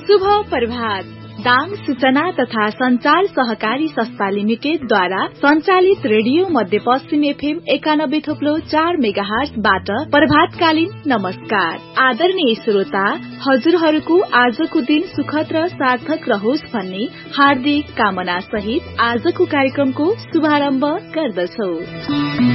शुभ प्रभात। दाङ सूचना तथा संचार सहकारी संस्था लिमिटेडद्वारा संचालित रेडियो मध्यपश्चिम एफएम 91.4 मेगाहर्जबाट प्रभातकालीन नमस्कार। आदरणीय श्रोता, हजुरहरूको आजको दिन सुखद र सार्थक रहोस् भन्ने हार्दिक कामना सहित आजको कार्यक्रमको शुभारम्भ गर्दछौ।